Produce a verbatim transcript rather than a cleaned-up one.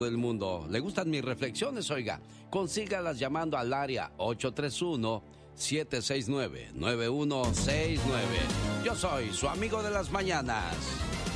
del mundo. ¿Le gustan mis reflexiones? Oiga, consígalas llamando al área ocho tres uno, siete seis nueve, nueve uno seis nueve. Yo soy su amigo de las mañanas.